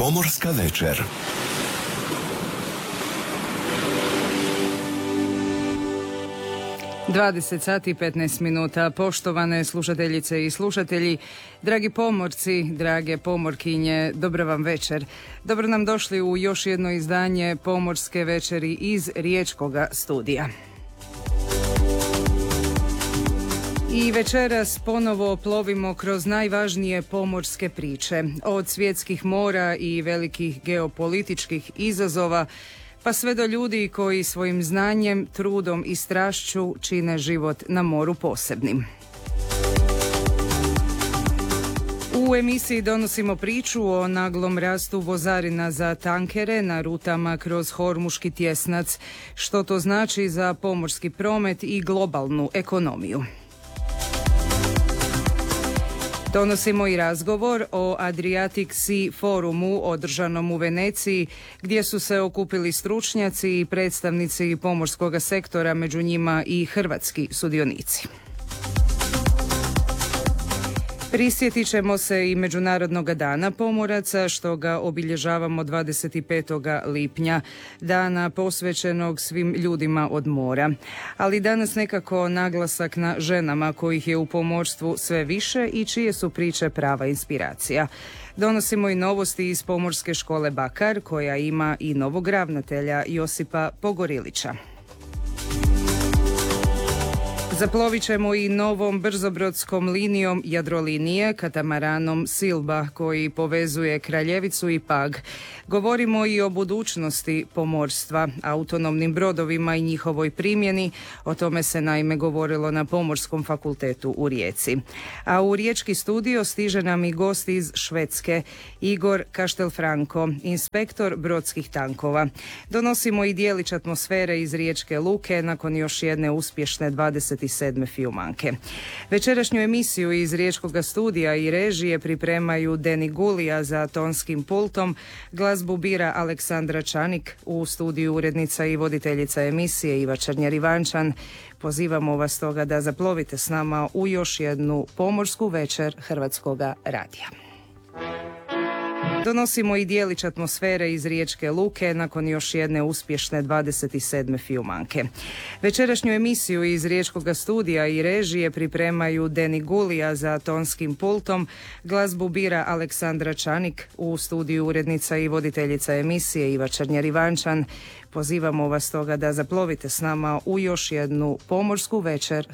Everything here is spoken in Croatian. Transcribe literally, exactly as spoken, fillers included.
Pomorska večer. dvadeset sati i petnaest minuta. Poštovane slušateljice i slušatelji, dragi pomorci, drage pomorkinje, dobra vam večer. Dobro nam došli u još jedno izdanje Pomorske večeri iz Riječkoga studija. I večeras ponovo plovimo kroz najvažnije pomorske priče, od svjetskih mora i velikih geopolitičkih izazova, pa sve do ljudi koji svojim znanjem, trudom i strašću čine život na moru posebnim. U emisiji donosimo priču o naglom rastu vozarina za tankere na rutama kroz Hormuški tjesnac, što to znači za pomorski promet i globalnu ekonomiju. Donosimo i razgovor o Adriatic Sea forumu održanom u Veneciji, gdje su se okupili stručnjaci i predstavnici pomorskog sektora, među njima i hrvatski sudionici. Prisjetit ćemo se i Međunarodnog dana pomoraca, što ga obilježavamo dvadeset petog lipnja, dana posvećenog svim ljudima od mora. Ali danas nekako naglasak na ženama, kojih je u pomorstvu sve više i čije su priče prava inspiracija. Donosimo i novosti iz Pomorske škole Bakar, koja ima i novog ravnatelja Josipa Pogorilića. Zaplovit ćemo i novom brzobrodskom linijom Jadrolinije, katamaranom Silba, koji povezuje Kraljevicu i Pag. Govorimo i o budućnosti pomorstva, autonomnim brodovima i njihovoj primjeni. O tome se naime govorilo na Pomorskom fakultetu u Rijeci. A u Riječki studio stiže nam i gost iz Švedske, Igor Castelfranco, inspektor brodskih tankova. Donosimo i dijelić atmosfere iz Riječke luke nakon još jedne uspješne dvadeset sedme fiumanke. Večerašnju emisiju iz Riječkog studija i režije pripremaju Deni Gulija za tonskim pultom, glazbu bira Aleksandra Čanik, u studiju urednica i voditeljica emisije Iva Černjer-Ivančan. Pozivamo vas toga da zaplovite s nama u još jednu pomorsku večer Hrvatskoga radija. Donosimo i dijelić atmosfere iz Riječke luke nakon još jedne uspješne dvadeset sedme fiumanke. Večerašnju emisiju iz Riječkog studija i režije pripremaju Deni Gulija za tonskim pultom, glazbu bira Aleksandra Čanik, u studiju urednica i voditeljica emisije Iva Černjer-Ivančan. Pozivamo vas toga da zaplovite s nama u još jednu pomorsku večer